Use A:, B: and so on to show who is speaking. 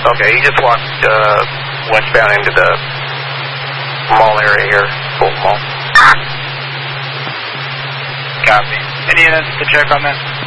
A: Okay, he just walked westbound into the mall area here, Fulton Mall.
B: Copy. Any units to check on that?